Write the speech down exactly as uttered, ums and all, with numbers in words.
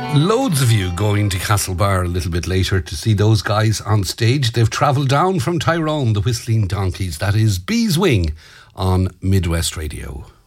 Loads of you going to Castlebar a little bit later to see those guys on stage. They've travelled down from Tyrone, the Whistling Donkeys. That is Bees Wing on Midwest Radio.